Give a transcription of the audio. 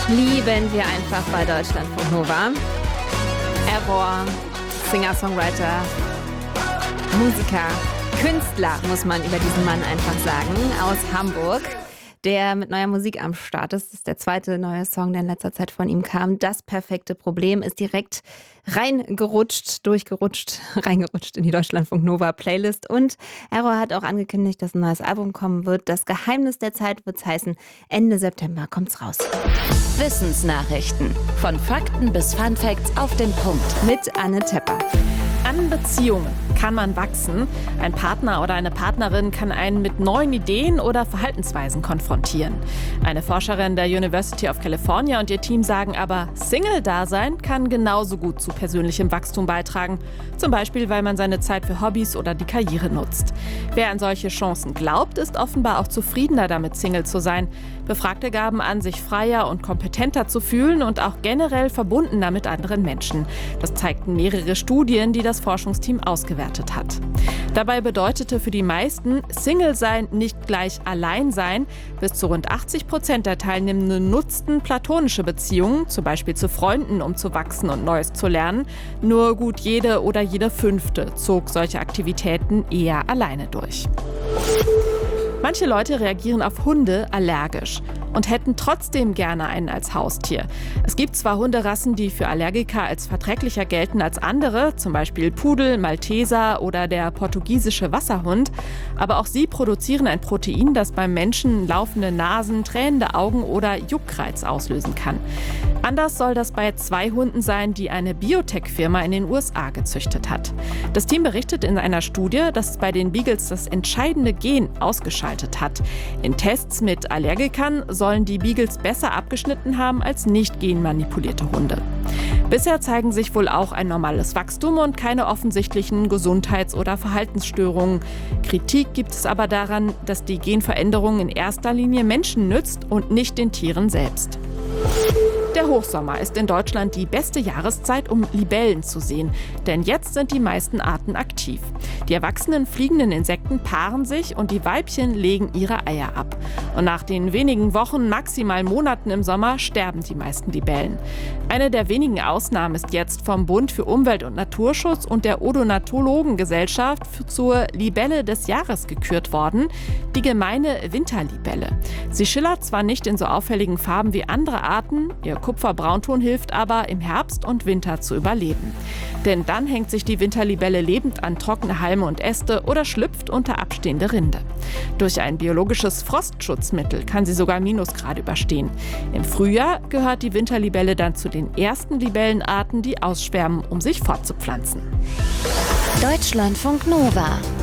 lieben wir einfach bei Deutschlandfunk Nova. Error, Singer-Songwriter, Musiker, Künstler, muss man über diesen Mann einfach sagen, aus Hamburg, der mit neuer Musik am Start ist. Das ist der zweite neue Song, der in letzter Zeit von ihm kam. Das perfekte Problem ist direkt reingerutscht in die Deutschlandfunk Nova Playlist. Und Error hat auch angekündigt, dass ein neues Album kommen wird. Das Geheimnis der Zeit wird's heißen. Ende September kommt's raus. Wissensnachrichten. Von Fakten bis Funfacts auf den Punkt. Mit Anne Tepper. An Beziehungen kann man wachsen. Ein Partner oder eine Partnerin kann einen mit neuen Ideen oder Verhaltensweisen konfrontieren. Eine Forscherin der University of California und ihr Team sagen aber, Single-Dasein kann genauso gut zu persönlichem Wachstum beitragen. Zum Beispiel, weil man seine Zeit für Hobbys oder die Karriere nutzt. Wer an solche Chancen glaubt, ist offenbar auch zufriedener damit, Single zu sein. Befragte gaben an, sich freier und kompetenter zu fühlen und auch generell verbundener mit anderen Menschen. Das zeigten mehrere Studien, die das Forschungsteam ausgewertet hat. Dabei bedeutete für die meisten Single-Sein nicht gleich Allein-Sein. Bis zu rund 80% der Teilnehmenden nutzten platonische Beziehungen, zum Beispiel zu Freunden, um zu wachsen und Neues zu lernen. Nur gut jede oder jeder Fünfte zog solche Aktivitäten eher alleine durch. Manche Leute reagieren auf Hunde allergisch und hätten trotzdem gerne einen als Haustier. Es gibt zwar Hunderassen, die für Allergiker als verträglicher gelten als andere, zum Beispiel Pudel, Malteser oder der portugiesische Wasserhund, aber auch sie produzieren ein Protein, das beim Menschen laufende Nasen, tränende Augen oder Juckreiz auslösen kann. Anders soll das bei 2 Hunden sein, die eine Biotech-Firma in den USA gezüchtet hat. Das Team berichtet in einer Studie, dass es bei den Beagles das entscheidende Gen ausgeschaltet hat. In Tests mit Allergikern sollen die Beagles besser abgeschnitten haben als nicht genmanipulierte Hunde. Bisher zeigen sich wohl auch ein normales Wachstum und keine offensichtlichen Gesundheits- oder Verhaltensstörungen. Kritik gibt es aber daran, dass die Genveränderung in erster Linie Menschen nützt und nicht den Tieren selbst. Der Hochsommer ist in Deutschland die beste Jahreszeit, um Libellen zu sehen, denn jetzt sind die meisten Arten aktiv. Die erwachsenen fliegenden Insekten paaren sich und die Weibchen legen ihre Eier ab. Und nach den wenigen Wochen, maximal Monaten im Sommer, sterben die meisten Libellen. Eine der wenigen Ausnahmen ist jetzt vom Bund für Umwelt- und Naturschutz und der Odonatologengesellschaft zur Libelle des Jahres gekürt worden, die gemeine Winterlibelle. Sie schillert zwar nicht in so auffälligen Farben wie andere Arten, ihr Kupferbraunton hilft aber, im Herbst und Winter zu überleben. Denn dann hängt sich die Winterlibelle lebend an trockene Halme und Äste oder schlüpft unter abstehende Rinde. Durch ein biologisches Frostschutzmittel kann sie sogar Minusgrade überstehen. Im Frühjahr gehört die Winterlibelle dann zu den ersten Libellenarten, die ausschwärmen, um sich fortzupflanzen. Deutschlandfunk Nova.